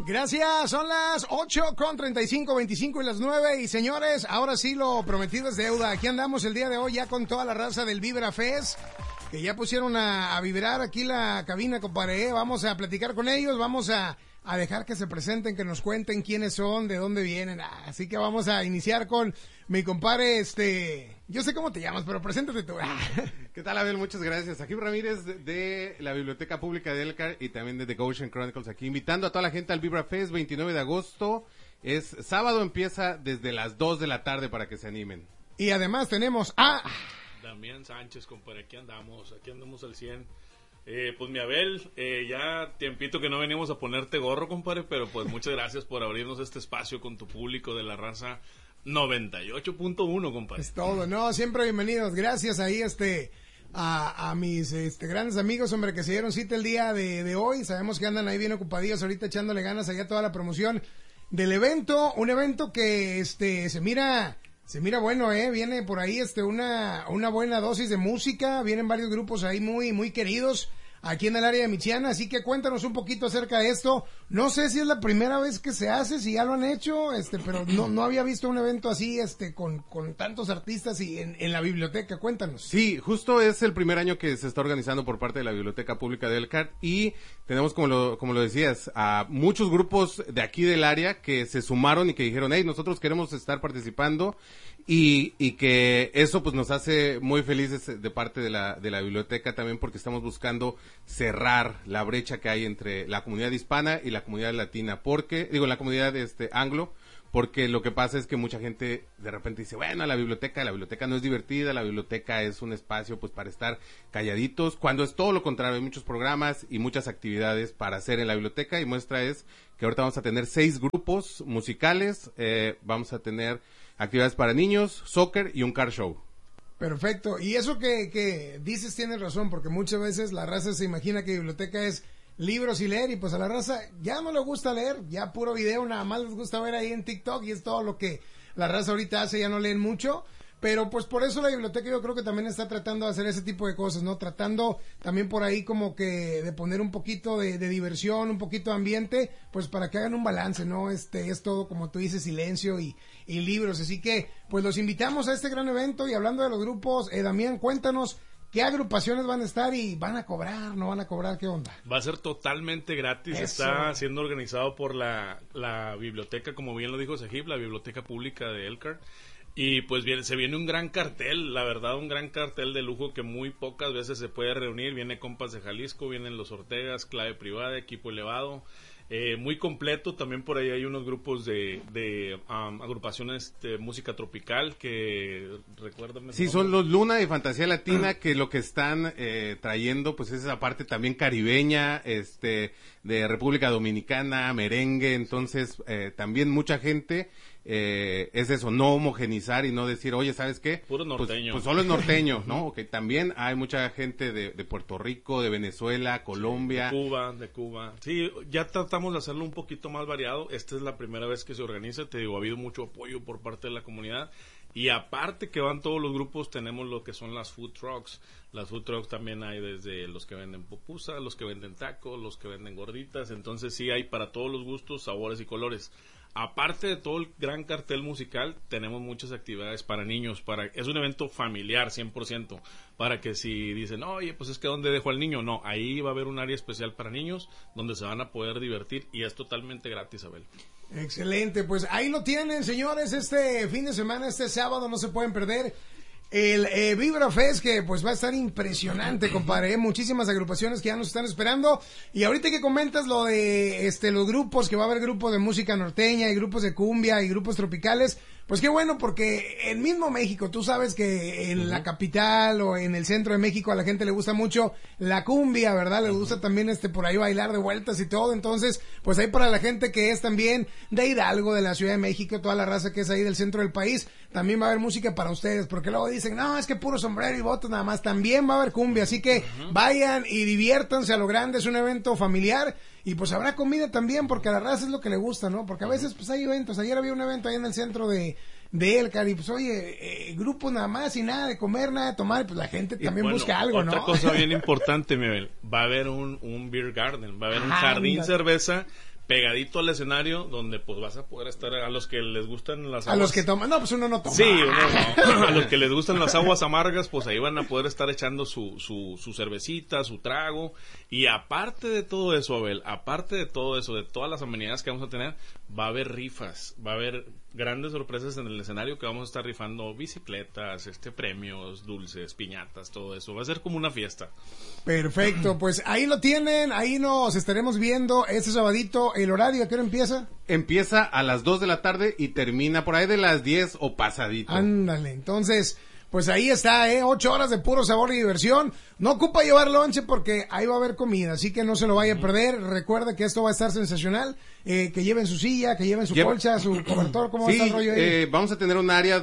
Gracias, son las 8:35, 25 y las 9. Y señores, ahora sí lo prometido es deuda. Aquí andamos el día de hoy ya con toda la raza del Vibra Fest, que ya pusieron a vibrar aquí la cabina, compadre. Vamos a platicar con ellos, vamos a dejar que se presenten, que nos cuenten quiénes son, de dónde vienen. Así que vamos a iniciar con mi compadre, yo sé cómo te llamas, pero preséntate tú. ¿Qué tal, Abel? Muchas gracias. Aquí Ramírez de la Biblioteca Pública de Elkhart y también de The Goshen Chronicles, aquí invitando a toda la gente al Vibra Fest, 29 de agosto. Es sábado, empieza desde las 2 de la tarde para que se animen. Y además tenemos a Damián Sánchez, compadre, aquí andamos al 100. Pues mi Abel, ya tiempito que no venimos a ponerte gorro, compadre, pero pues muchas gracias por abrirnos este espacio con tu público de la raza 98.1, compadre. Es todo, no, siempre bienvenidos. Gracias ahí a mis grandes amigos, hombre, que se dieron cita el día de hoy. Sabemos que andan ahí bien ocupadillos ahorita echándole ganas allá a toda la promoción del evento, un evento que se mira bueno, viene por ahí una buena dosis de música, vienen varios grupos ahí muy queridos aquí en el área de Michiana, así que cuéntanos un poquito acerca de esto. No sé si es la primera vez que se hace, si ya lo han hecho, pero no había visto un evento así, con tantos artistas y en la biblioteca. Cuéntanos. Sí, justo es el primer año que se está organizando por parte de la Biblioteca Pública de Elkhart y tenemos, como lo decías, a muchos grupos de aquí del área que se sumaron y que dijeron, hey, nosotros queremos estar participando y que eso pues nos hace muy felices de parte de la biblioteca también, porque estamos buscando cerrar la brecha que hay entre la comunidad hispana y la comunidad latina, la comunidad anglo, porque lo que pasa es que mucha gente de repente dice, bueno, la biblioteca no es divertida, la biblioteca es un espacio pues para estar calladitos, cuando es todo lo contrario, hay muchos programas y muchas actividades para hacer en la biblioteca, y muestra es que ahorita vamos a tener 6 grupos musicales, vamos a tener actividades para niños, soccer y un car show. Perfecto, y eso que dices tienes razón, porque muchas veces la raza se imagina que biblioteca es libros y leer, y pues a la raza ya no le gusta leer, ya puro video, nada más les gusta ver ahí en TikTok, y es todo lo que la raza ahorita hace, ya no leen mucho. Pero pues por eso la biblioteca yo creo que también está tratando de hacer ese tipo de cosas, ¿no? Tratando también por ahí como que de poner un poquito de diversión, un poquito de ambiente, pues para que hagan un balance, ¿no? Es todo, como tú dices, silencio y libros. Así que pues los invitamos a este gran evento. Y hablando de los grupos, Damián, cuéntanos qué agrupaciones van a estar y van a cobrar, no van a cobrar, ¿qué onda? Va a ser totalmente gratis. Eso. Está siendo organizado por la biblioteca, como bien lo dijo Sejib, la Biblioteca Pública de Elkhart. Y pues se viene un gran cartel, la verdad, un gran cartel de lujo que muy pocas veces se puede reunir. Viene Compas de Jalisco, vienen Los Ortegas, Clave Privada, Equipo Elevado, muy completo. También por ahí hay unos grupos de agrupaciones de música tropical que, recuérdame. Sí, son los Luna y Fantasía Latina, que lo que están trayendo pues es esa parte también caribeña, de República Dominicana, merengue. Entonces también mucha gente es eso, no homogenizar y no decir, oye, ¿sabes qué? Puro norteño. Pues solo es norteño, ¿no? Que también hay mucha gente de Puerto Rico, de Venezuela, Colombia. Sí, de Cuba. Sí, ya tratamos de hacerlo un poquito más variado. Esta es la primera vez que se organiza. Te digo, ha habido mucho apoyo por parte de la comunidad. Y aparte que van todos los grupos, tenemos lo que son las food trucks. Las food trucks también hay desde los que venden pupusas, los que venden tacos, los que venden gorditas. Entonces sí hay para todos los gustos, sabores y colores. Aparte de todo el gran cartel musical, tenemos muchas actividades para niños. Es un evento familiar 100%, para que si dicen, oye, pues es que ¿dónde dejo al niño? No, ahí va a haber un área especial para niños donde se van a poder divertir, y es totalmente gratis, Abel. Excelente, pues ahí lo tienen, señores, este fin de semana, este sábado, no se pueden perder el Vibra Fest, que pues va a estar impresionante, compadre, muchísimas agrupaciones que ya nos están esperando. Y ahorita que comentas lo de los grupos, que va a haber grupos de música norteña y grupos de cumbia y grupos tropicales, pues qué bueno, porque en mismo México, tú sabes que en la capital o en el centro de México a la gente le gusta mucho la cumbia, ¿verdad? Le gusta también por ahí bailar de vueltas y todo. Entonces, pues ahí para la gente que es también de Hidalgo, de la Ciudad de México, toda la raza que es ahí del centro del país, también va a haber música para ustedes, porque luego dicen, no, es que puro sombrero y botas nada más. También va a haber cumbia, así que vayan y diviértanse a lo grande, es un evento familiar. Y pues habrá comida también, porque a la raza es lo que le gusta, ¿no? Porque a veces pues hay eventos. Ayer había un evento ahí en el centro de Elkhart, y pues oye, grupo nada más y nada de comer, nada de tomar, y pues la gente también busca algo, ¿no? Otra cosa bien importante, Miguel, va a haber un beer garden, va a haber un jardín cerveza pegadito al escenario, donde pues vas a poder estar a los que les gustan las aguas. A los que toman, no, pues uno no toma. Sí, uno no. A los que les gustan las aguas amargas, pues ahí van a poder estar echando su cervecita, su trago. Y aparte de todo eso, Abel, aparte de todo eso, de todas las amenidades que vamos a tener, va a haber rifas, va a haber grandes sorpresas en el escenario que vamos a estar rifando bicicletas, premios, dulces, piñatas, todo eso. Va a ser como una fiesta. Perfecto, pues ahí lo tienen, ahí nos estaremos viendo este sabadito. ¿El horario a qué hora empieza? Empieza a las 2 de la tarde y termina por ahí de las 10 o pasadito. Ándale, entonces, pues ahí está, 8 horas de puro sabor y diversión. No ocupa llevar lonche porque ahí va a haber comida, así que no se lo vaya a perder. Recuerda que esto va a estar sensacional, que lleven su silla, que lleven su colcha, su cobertor. ¿Cómo va a estar el rollo ahí? Vamos a tener un área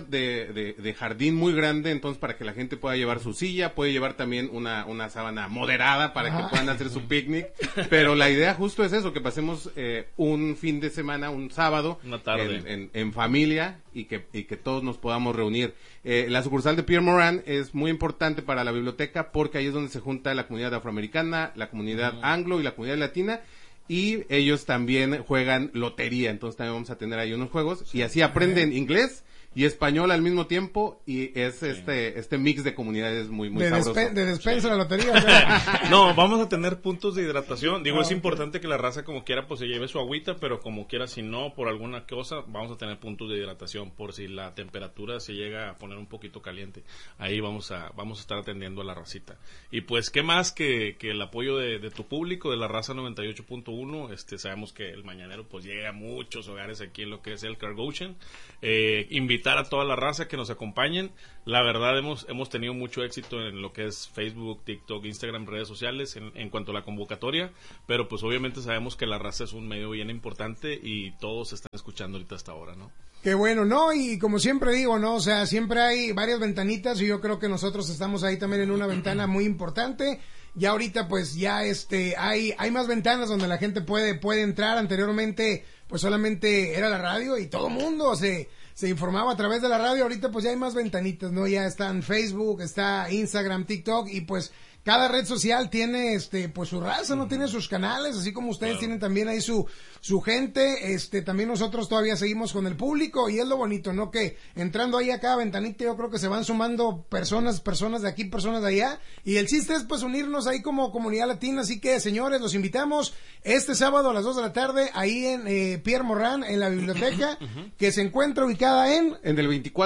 de jardín muy grande, entonces para que la gente pueda llevar su silla, puede llevar también una sábana moderada para que puedan hacer su picnic, pero la idea justo es eso, que pasemos un fin de semana, un sábado, una tarde en familia y que todos nos podamos reunir. La sucursal de Pierre Morin es muy importante para la biblioteca porque ahí es donde se junta la comunidad afroamericana, la comunidad anglo y la comunidad latina, y ellos también juegan lotería, entonces también vamos a tener ahí unos juegos, y así aprenden inglés y español al mismo tiempo, y es este mix de comunidades muy sabroso. De despensa la lotería. No, vamos a tener puntos de hidratación. Digo, es importante que la raza como quiera pues se lleve su agüita, pero como quiera, si no, por alguna cosa, vamos a tener puntos de hidratación por si la temperatura se llega a poner un poquito caliente. Ahí vamos a estar atendiendo a la racita. Y pues, ¿qué más que el apoyo de tu público, de la raza 98.1? Sabemos que el Mañanero pues llega a muchos hogares aquí en lo que es el Cargoshen. Invitar a toda la raza que nos acompañen. La verdad hemos tenido mucho éxito en lo que es Facebook, TikTok, Instagram, redes sociales en cuanto a la convocatoria, pero pues obviamente sabemos que la raza es un medio bien importante y todos están escuchando ahorita hasta ahora, ¿no? Qué bueno, ¿no? Y como siempre digo, ¿no? O sea, siempre hay varias ventanitas y yo creo que nosotros estamos ahí también en una ventana muy importante. Ya ahorita pues ya hay más ventanas donde la gente puede entrar. Anteriormente pues solamente era la radio y todo mundo se informaba a través de la radio. Ahorita pues ya hay más ventanitas, ¿no? Ya están Facebook, está Instagram, TikTok, y pues cada red social tiene pues su raza, ¿no? Tiene sus canales, así como ustedes tienen también ahí su gente. También nosotros todavía seguimos con el público, y es lo bonito, ¿no? Que entrando ahí a cada ventanita yo creo que se van sumando personas de aquí, personas de allá, y el chiste es pues unirnos ahí como comunidad latina. Así que, señores, los invitamos este sábado a las 2 de la tarde ahí en Pierre Morin, en la biblioteca, que se encuentra ubicada en el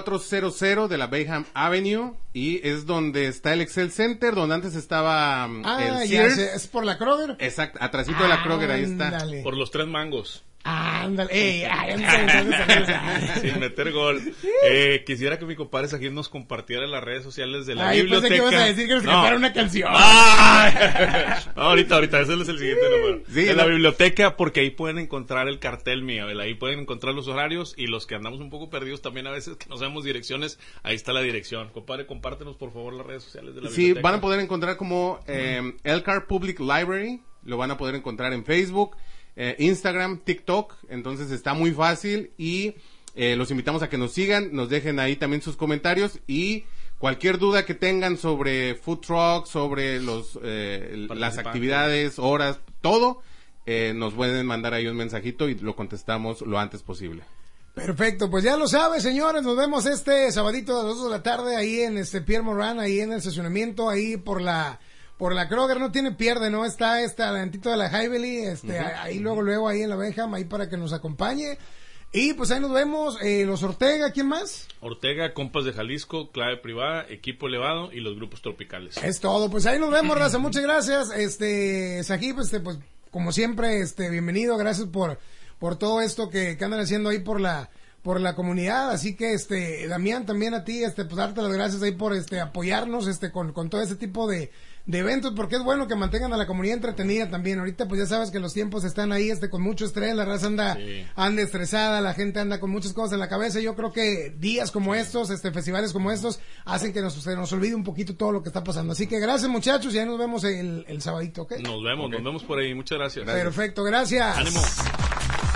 2400 de la Bayham Avenue, y es donde está el Excel Center, donde antes estaba el Sears. Es por la Kroger. Exacto, atrásito de la Kroger, ahí está. Por los 3 mangos. Ándale, sin meter gol. Quisiera que mi compadre aquí nos compartiera en las redes sociales de la biblioteca. Pensé que ibas a decir que nos cantara una canción. No, ahorita, ese es el siguiente número. Sí, la biblioteca, porque ahí pueden encontrar el cartel mío, ahí pueden encontrar los horarios, y los que andamos un poco perdidos también a veces, que no sabemos direcciones, ahí está la dirección. Compadre, compártenos por favor las redes sociales de la biblioteca. Sí, van a poder encontrar como Elkhart Public Library, lo van a poder encontrar en Facebook, Instagram, TikTok, entonces está muy fácil, y los invitamos a que nos sigan, nos dejen ahí también sus comentarios, y cualquier duda que tengan sobre food truck, sobre las actividades, horas, todo, nos pueden mandar ahí un mensajito y lo contestamos lo antes posible. Perfecto, pues ya lo sabe, señores, nos vemos este sabadito a las 2 de la tarde ahí en Pierre Morin, ahí en el estacionamiento, ahí por la Kroger. No tiene pierde, ¿no? Está adelantito de la Highvalley, ahí luego ahí en la Benham, ahí para que nos acompañe. Y pues ahí nos vemos. Los Ortega, ¿quién más? Ortega, Compas de Jalisco, Clave Privada, Equipo Elevado y los grupos tropicales. Es todo, pues ahí nos vemos, raza. Muchas gracias. Sajib, pues como siempre, bienvenido, gracias por todo esto que andan haciendo ahí por la comunidad. Así que Damián, también a ti, pues darte las gracias ahí por apoyarnos con todo este tipo de eventos, porque es bueno que mantengan a la comunidad entretenida también. Ahorita pues ya sabes que los tiempos están ahí con mucho estrés, la raza anda estresada, la gente anda con muchas cosas en la cabeza. Yo creo que días como estos, festivales como estos, hacen que se nos olvide un poquito todo lo que está pasando. Así que gracias, muchachos, y ahí nos vemos el sabadito, ¿ok? Nos vemos por ahí, muchas gracias. Perfecto, gracias. Ánimo.